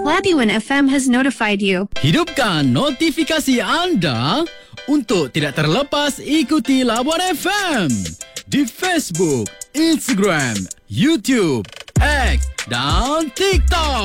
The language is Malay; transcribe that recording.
Labuan FM has notified you. Hidupkan notifikasi anda untuk tidak terlepas ikuti Labuan FM di Facebook, Instagram, YouTube, X dan TikTok.